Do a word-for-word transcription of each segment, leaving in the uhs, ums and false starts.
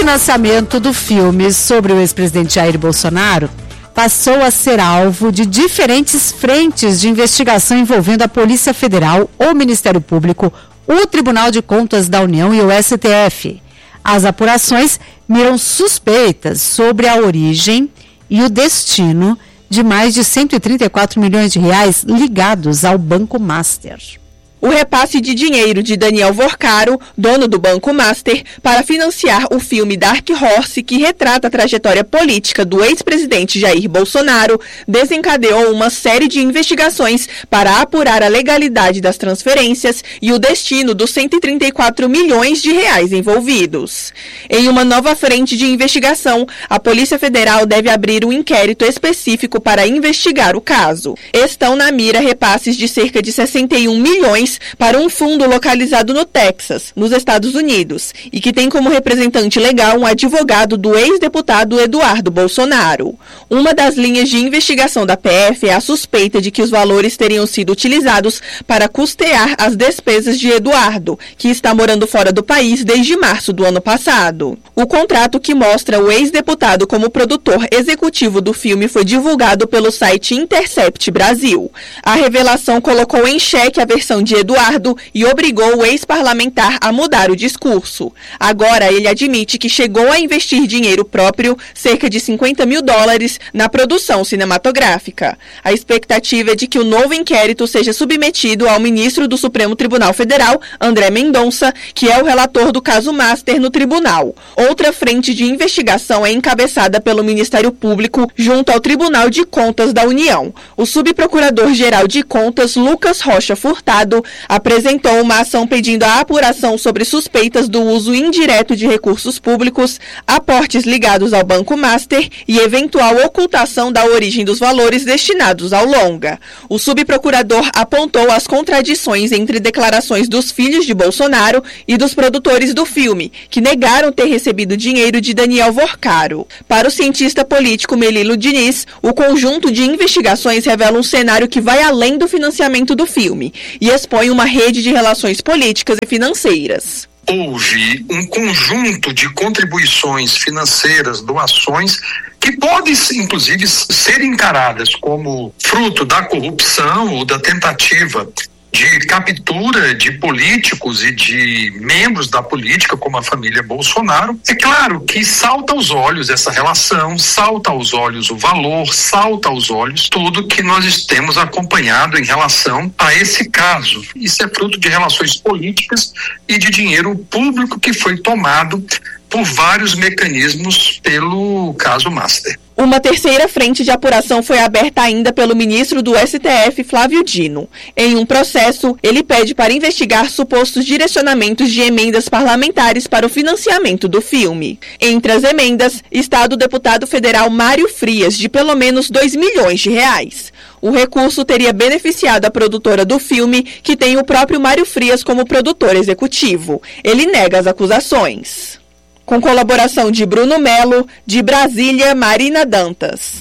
financiamento do filme sobre o ex-presidente Jair Bolsonaro passou a ser alvo de diferentes frentes de investigação envolvendo a Polícia Federal, o Ministério Público, o Tribunal de Contas da União e o S T F. As apurações miram suspeitas sobre a origem e o destino de mais de cento e trinta e quatro milhões de reais ligados ao Banco Master. O repasse de dinheiro de Daniel Vorcaro, dono do Banco Master, para financiar o filme Dark Horse, que retrata a trajetória política do ex-presidente Jair Bolsonaro, desencadeou uma série de investigações para apurar a legalidade das transferências e o destino dos cento e trinta e quatro milhões de reais envolvidos. Em uma nova frente de investigação, a Polícia Federal deve abrir um inquérito específico para investigar o caso. Estão na mira repasses de cerca de sessenta e um milhões para um fundo localizado no Texas, nos Estados Unidos, e que tem como representante legal um advogado do ex-deputado Eduardo Bolsonaro. Uma das linhas de investigação da P F é a suspeita de que os valores teriam sido utilizados para custear as despesas de Eduardo, que está morando fora do país desde março do ano passado. O contrato que mostra o ex-deputado como produtor executivo do filme foi divulgado pelo site Intercept Brasil. A revelação colocou em xeque a versão de Eduardo e obrigou o ex-parlamentar a mudar o discurso. Agora ele admite que chegou a investir dinheiro próprio, cerca de cinquenta mil dólares, na produção cinematográfica. A expectativa é de que o novo inquérito seja submetido ao ministro do Supremo Tribunal Federal, André Mendonça, que é o relator do caso Master no tribunal. Outra frente de investigação é encabeçada pelo Ministério Público junto ao Tribunal de Contas da União. O subprocurador-geral de Contas, Lucas Rocha Furtado, apresentou uma ação pedindo a apuração sobre suspeitas do uso indireto de recursos públicos, aportes ligados ao Banco Master e eventual ocultação da origem dos valores destinados ao longa. O subprocurador apontou as contradições entre declarações dos filhos de Bolsonaro e dos produtores do filme, que negaram ter recebido dinheiro de Daniel Vorcaro. Para o cientista político Melilo Diniz, o conjunto de investigações revela um cenário que vai além do financiamento do filme e expõe uma rede de relações políticas e financeiras. Houve um conjunto de contribuições financeiras, doações, que podem, inclusive, ser encaradas como fruto da corrupção ou da tentativa de captura de políticos e de membros da política, como a família Bolsonaro. É claro que salta aos olhos essa relação, salta aos olhos o valor, salta aos olhos tudo que nós temos acompanhado em relação a esse caso. Isso é fruto de relações políticas e de dinheiro público que foi tomado por vários mecanismos pelo caso Master. Uma terceira frente de apuração foi aberta ainda pelo ministro do S T F, Flávio Dino. Em um processo, ele pede para investigar supostos direcionamentos de emendas parlamentares para o financiamento do filme. Entre as emendas está do deputado federal Mário Frias, de pelo menos dois milhões de reais. O recurso teria beneficiado a produtora do filme, que tem o próprio Mário Frias como produtor executivo. Ele nega as acusações. Com colaboração de Bruno Melo, de Brasília, Marina Dantas.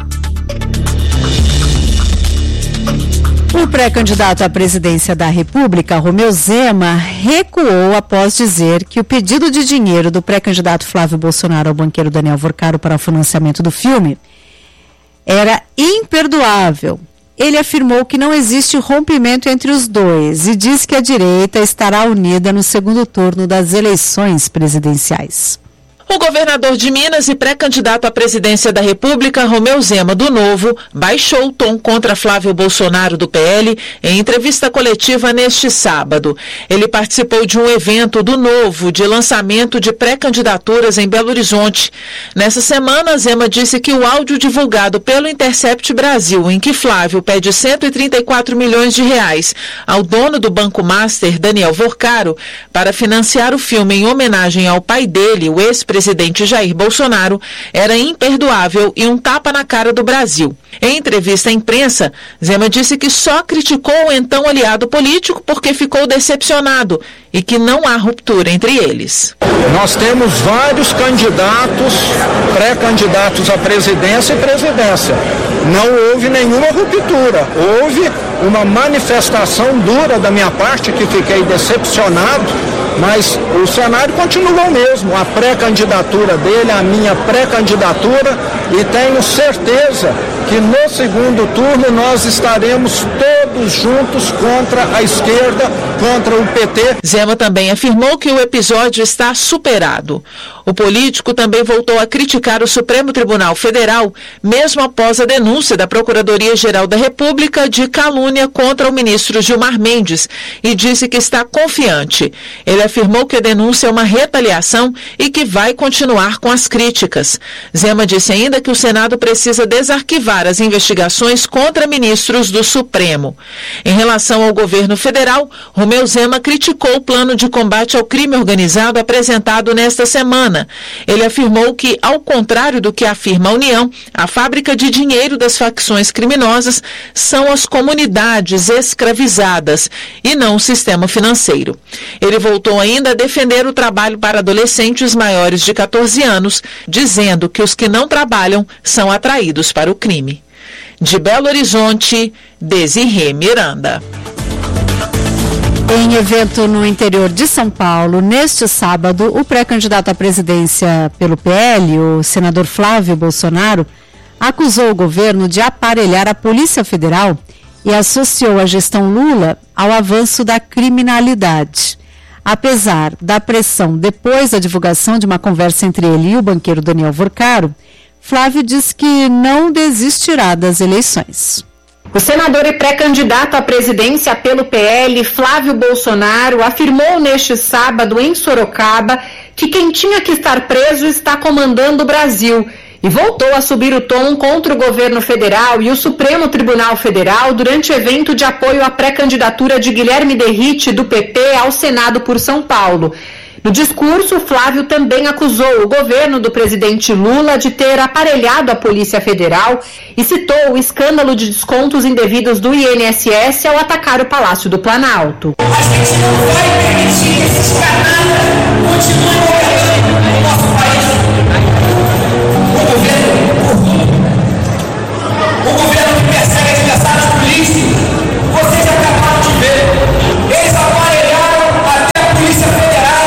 O pré-candidato à presidência da República, Romeu Zema, recuou após dizer que o pedido de dinheiro do pré-candidato Flávio Bolsonaro ao banqueiro Daniel Vorcaro para o financiamento do filme era imperdoável. Ele afirmou que não existe rompimento entre os dois e disse que a direita estará unida no segundo turno das eleições presidenciais. O governador de Minas e pré-candidato à presidência da República, Romeu Zema, do Novo, baixou o tom contra Flávio Bolsonaro, do P L, em entrevista coletiva neste sábado. Ele participou de um evento do Novo de lançamento de pré-candidaturas em Belo Horizonte. Nessa semana, Zema disse que o áudio divulgado pelo Intercept Brasil, em que Flávio pede cento e trinta e quatro milhões de reais ao dono do Banco Master, Daniel Vorcaro, para financiar o filme em homenagem ao pai dele, o ex-presidente presidente Jair Bolsonaro, era imperdoável e um tapa na cara do Brasil. Em entrevista à imprensa, Zema disse que só criticou o então aliado político porque ficou decepcionado e que não há ruptura entre eles. Nós temos vários candidatos, pré-candidatos à presidência e presidência. Não houve nenhuma ruptura. Houve uma manifestação dura da minha parte, que fiquei decepcionado Mas o cenário continua o mesmo, a pré-candidatura dele, a minha pré-candidatura, e tenho certeza que no segundo turno nós estaremos todos juntos contra a esquerda, contra o P T. Zema também afirmou que o episódio está superado. O político também voltou a criticar o Supremo Tribunal Federal, mesmo após a denúncia da Procuradoria-Geral da República de calúnia contra o ministro Gilmar Mendes, e disse que está confiante. Ele afirmou que a denúncia é uma retaliação e que vai continuar com as críticas. Zema disse ainda que o Senado precisa desarquivar as investigações contra ministros do Supremo. Em relação ao governo federal, Romeu Zema criticou o plano de combate ao crime organizado apresentado nesta semana. Ele afirmou que, ao contrário do que afirma a União, a fábrica de dinheiro das facções criminosas são as comunidades escravizadas e não o sistema financeiro. Ele voltou ainda a defender o trabalho para adolescentes maiores de catorze anos, dizendo que os que não trabalham são atraídos para o crime. De Belo Horizonte, Desirê Miranda. Em evento no interior de São Paulo, neste sábado, o pré-candidato à presidência pelo P L, o senador Flávio Bolsonaro, acusou o governo de aparelhar a Polícia Federal e associou a gestão Lula ao avanço da criminalidade. Apesar da pressão depois da divulgação de uma conversa entre ele e o banqueiro Daniel Vorcaro, Flávio diz que não desistirá das eleições. O senador e pré-candidato à presidência pelo P L, Flávio Bolsonaro, afirmou neste sábado em Sorocaba que quem tinha que estar preso está comandando o Brasil e voltou a subir o tom contra o governo federal e o Supremo Tribunal Federal durante evento de apoio à pré-candidatura de Guilherme Derrite, do P P, ao Senado por São Paulo. No discurso, Flávio também acusou o governo do presidente Lula de ter aparelhado a Polícia Federal e citou o escândalo de descontos indevidos do I N S S ao atacar o Palácio do Planalto. A gente não vai permitir que esses canalhas continuem governando o nosso país. O governo, o governo que persegue adversários políticos, vocês acabaram de ver, eles aparelharam até a Polícia Federal.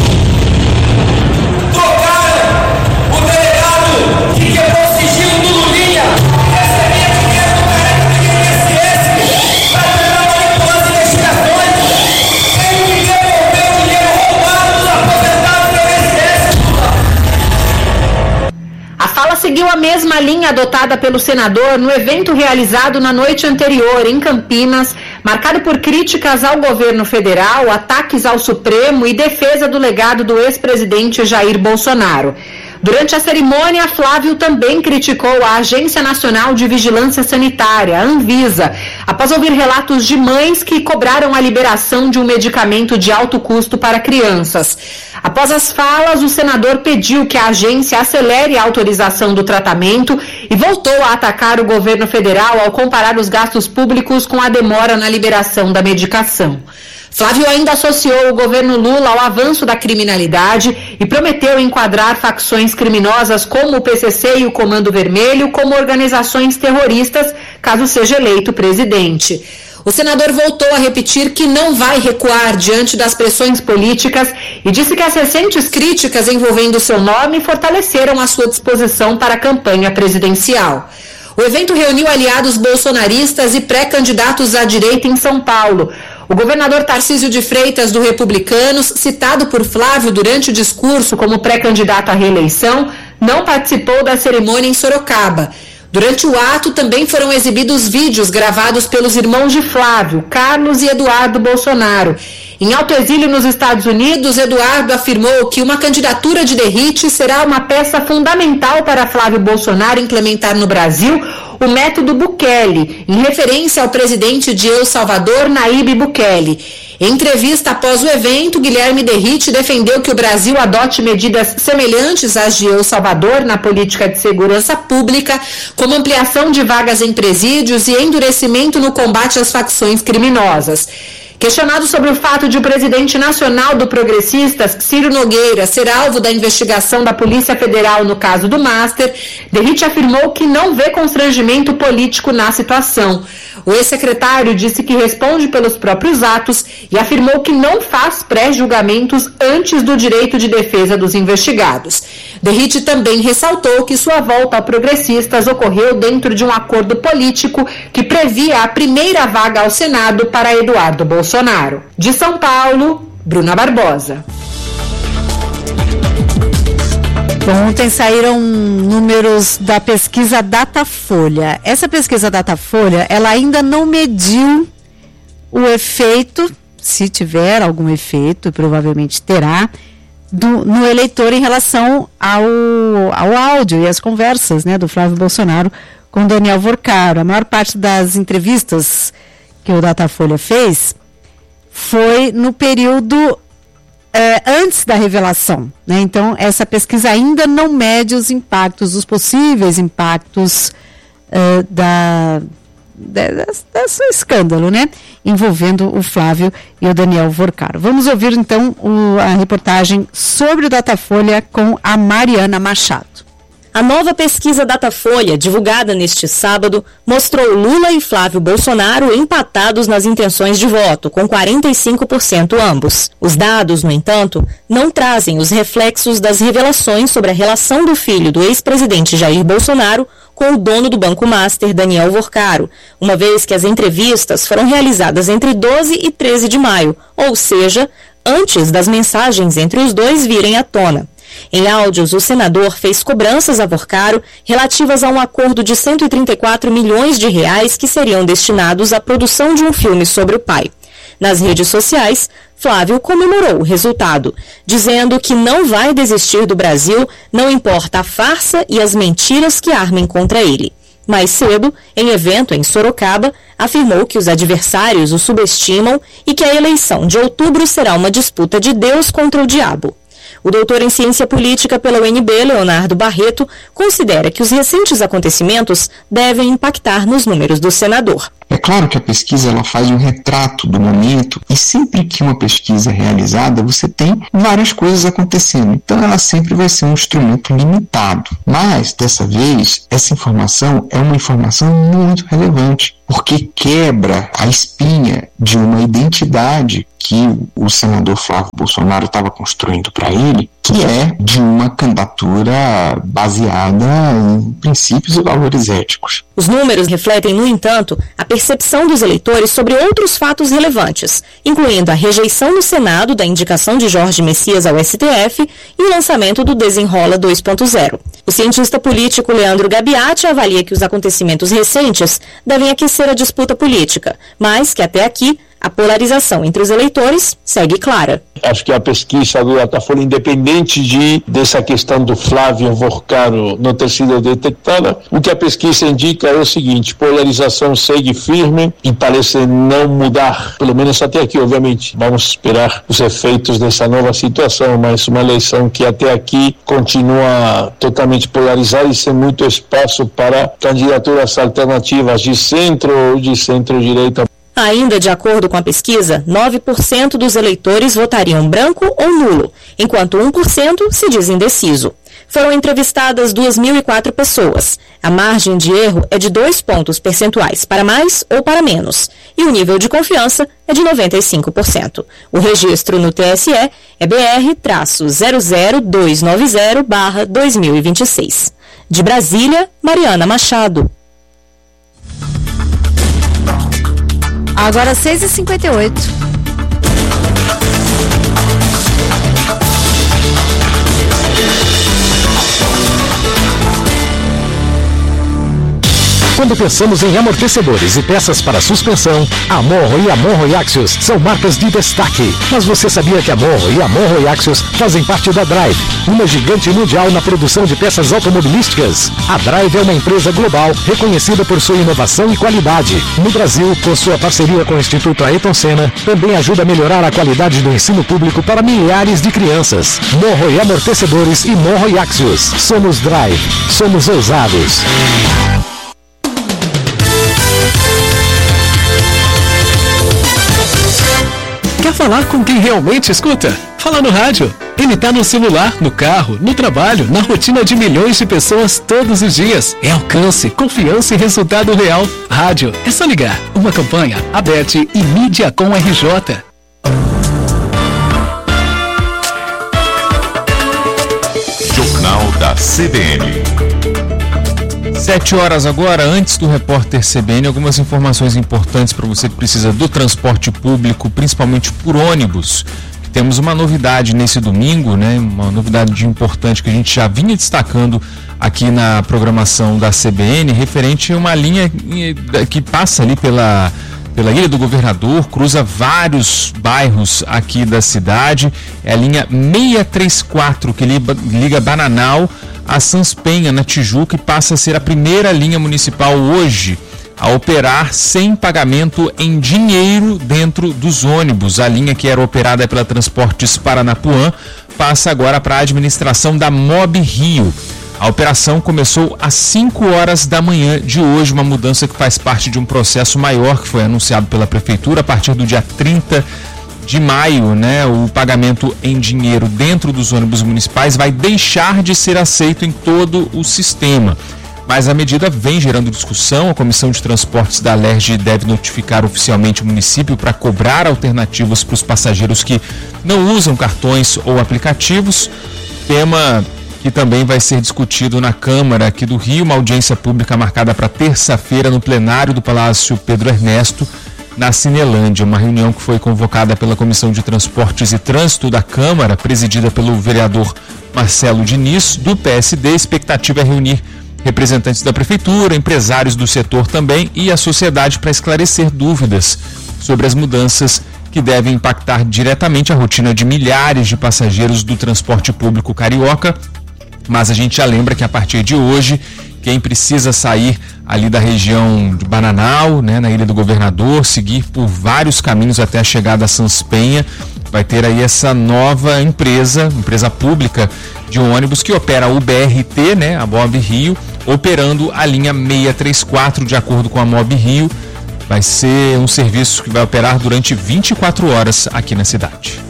Seguiu a mesma linha adotada pelo senador no evento realizado na noite anterior em Campinas, marcado por críticas ao governo federal, ataques ao Supremo e defesa do legado do ex-presidente Jair Bolsonaro. Durante a cerimônia, Flávio também criticou a Agência Nacional de Vigilância Sanitária, a Anvisa, após ouvir relatos de mães que cobraram a liberação de um medicamento de alto custo para crianças. Após as falas, o senador pediu que a agência acelere a autorização do tratamento e voltou a atacar o governo federal ao comparar os gastos públicos com a demora na liberação da medicação. Flávio ainda associou o governo Lula ao avanço da criminalidade e prometeu enquadrar facções criminosas como o P C C e o Comando Vermelho como organizações terroristas, caso seja eleito presidente. O senador voltou a repetir que não vai recuar diante das pressões políticas e disse que as recentes críticas envolvendo seu nome fortaleceram a sua disposição para a campanha presidencial. O evento reuniu aliados bolsonaristas e pré-candidatos à direita em São Paulo. O governador Tarcísio de Freitas, do Republicanos, citado por Flávio durante o discurso como pré-candidato à reeleição, não participou da cerimônia em Sorocaba. Durante o ato, também foram exibidos vídeos gravados pelos irmãos de Flávio, Carlos e Eduardo Bolsonaro. Em alto exílio nos Estados Unidos, Eduardo afirmou que uma candidatura de Derrite será uma peça fundamental para Flávio Bolsonaro implementar no Brasil o método Bukele, em referência ao presidente de El Salvador, Nayib Bukele. Em entrevista após o evento, Guilherme Derrite defendeu que o Brasil adote medidas semelhantes às de El Salvador na política de segurança pública, como ampliação de vagas em presídios e endurecimento no combate às facções criminosas. Questionado sobre o fato de o presidente nacional do Progressistas, Ciro Nogueira, ser alvo da investigação da Polícia Federal no caso do Master, Derrite afirmou que não vê constrangimento político na situação. O ex-secretário disse que responde pelos próprios atos e afirmou que não faz pré-julgamentos antes do direito de defesa dos investigados. Derrite também ressaltou que sua volta ao Progressistas ocorreu dentro de um acordo político que previa a primeira vaga ao Senado para Eduardo Bolsonaro. De São Paulo, Bruna Barbosa. Ontem saíram números da pesquisa Datafolha. Essa pesquisa Datafolha, ela ainda não mediu o efeito, se tiver algum efeito, provavelmente terá, do, no eleitor em relação ao, ao áudio e às conversas, né, do Flávio Bolsonaro com Daniel Vorcaro. A maior parte das entrevistas que o Datafolha fez foi no período É, antes da revelação, né? Então essa pesquisa ainda não mede os impactos, os possíveis impactos uh, da, da, desse escândalo, né? Envolvendo o Flávio e o Daniel Vorcaro. Vamos ouvir então o, a reportagem sobre o Datafolha com a Mariana Machado. A nova pesquisa Datafolha, divulgada neste sábado, mostrou Lula e Flávio Bolsonaro empatados nas intenções de voto, com quarenta e cinco por cento ambos. Os dados, no entanto, não trazem os reflexos das revelações sobre a relação do filho do ex-presidente Jair Bolsonaro com o dono do Banco Master, Daniel Vorcaro, uma vez que as entrevistas foram realizadas entre doze e treze de maio, ou seja, antes das mensagens entre os dois virem à tona. Em áudios, o senador fez cobranças a Vorcaro relativas a um acordo de cento e trinta e quatro milhões de reais que seriam destinados à produção de um filme sobre o pai. Nas redes sociais, Flávio comemorou o resultado, dizendo que não vai desistir do Brasil, não importa a farsa e as mentiras que armem contra ele. Mais cedo, em evento em Sorocaba, afirmou que os adversários o subestimam e que a eleição de outubro será uma disputa de Deus contra o diabo. O doutor em ciência política pela U N B, Leonardo Barreto, considera que os recentes acontecimentos devem impactar nos números do senador. É claro que a pesquisa ela faz um retrato do momento e sempre que uma pesquisa é realizada, você tem várias coisas acontecendo. Então ela sempre vai ser um instrumento limitado. Mas, dessa vez, essa informação é uma informação muito relevante, porque quebra a espinha de uma identidade que o senador Flávio Bolsonaro estava construindo para ele, que é de uma candidatura baseada em princípios e valores éticos. Os números refletem, no entanto, a percepção dos eleitores sobre outros fatos relevantes, incluindo a rejeição no Senado da indicação de Jorge Messias ao S T F e o lançamento do Desenrola dois ponto zero. O cientista político Leandro Gabiati avalia que os acontecimentos recentes devem aquecer a disputa política, mas que até aqui a polarização entre os eleitores segue clara. Acho que a pesquisa do Datafolha, independente de, dessa questão do Flávio Vorcaro não ter sido detectada, o que a pesquisa indica é o seguinte: polarização segue firme e parece não mudar, pelo menos até aqui. Obviamente, vamos esperar os efeitos dessa nova situação, mas uma eleição que até aqui continua totalmente polarizada e sem muito espaço para candidaturas alternativas de centro ou de centro-direita. Ainda de acordo com a pesquisa, nove por cento dos eleitores votariam branco ou nulo, enquanto um por cento se diz indeciso. Foram entrevistadas duas mil e quatro pessoas. A margem de erro é de dois pontos percentuais para mais ou para menos, e o nível de confiança é de noventa e cinco por cento. O registro no T S E é B R zero zero dois nove zero barra dois mil e vinte e seis. De Brasília, Mariana Machado. Agora seis e cinquenta e oito. Quando pensamos em amortecedores e peças para suspensão, a Morro e a Morro e Axios são marcas de destaque. Mas você sabia que a Morro e a Morro e Axios fazem parte da Drive, uma gigante mundial na produção de peças automobilísticas? A Drive é uma empresa global reconhecida por sua inovação e qualidade. No Brasil, com sua parceria com o Instituto Ayrton Senna, também ajuda a melhorar a qualidade do ensino público para milhares de crianças. Morro e Amortecedores e Morro e Axios. Somos Drive. Somos ousados. falar com quem realmente escuta? Fala no rádio. Ele tá no celular, no carro, no trabalho, na rotina de milhões de pessoas todos os dias. É alcance, confiança e resultado real. Rádio, é só ligar. Uma campanha, Abete e Mídia com R J. Jornal da C B N. Sete horas agora, antes do repórter C B N, algumas informações importantes para você que precisa do transporte público, principalmente por ônibus. Temos uma novidade nesse domingo, né? Uma novidade importante que a gente já vinha destacando aqui na programação da C B N, referente a uma linha que passa ali pela, pela Ilha do Governador, cruza vários bairros aqui da cidade. É a linha seiscentos e trinta e quatro, que liga, liga Bananal a Sãs Penha, na Tijuca, e passa a ser a primeira linha municipal hoje a operar sem pagamento em dinheiro dentro dos ônibus. A linha, que era operada pela Transportes Paranapuã, passa agora para a administração da Mob Rio. A operação começou às cinco horas da manhã de hoje, uma mudança que faz parte de um processo maior que foi anunciado pela Prefeitura. A partir do dia trinta de maio, né, o pagamento em dinheiro dentro dos ônibus municipais vai deixar de ser aceito em todo o sistema. Mas a medida vem gerando discussão. A Comissão de Transportes da Alerj deve notificar oficialmente o município para cobrar alternativas para os passageiros que não usam cartões ou aplicativos. Tema que também vai ser discutido na Câmara aqui do Rio, uma audiência pública marcada para terça-feira no plenário do Palácio Pedro Ernesto, na Cinelândia. Uma reunião que foi convocada pela Comissão de Transportes e Trânsito da Câmara, presidida pelo vereador Marcelo Diniz, do P S D. A expectativa é reunir representantes da Prefeitura, empresários do setor também e a sociedade para esclarecer dúvidas sobre as mudanças que devem impactar diretamente a rotina de milhares de passageiros do transporte público carioca. Mas a gente já lembra que a partir de hoje, quem precisa sair ali da região de Bananal, né, na Ilha do Governador, seguir por vários caminhos até a chegada a Sãs Penha, vai ter aí essa nova empresa, empresa pública de ônibus que opera o B R T, né, a Mob Rio, operando a linha seiscentos e trinta e quatro, de acordo com a Mob Rio. Vai ser um serviço que vai operar durante vinte e quatro horas aqui na cidade.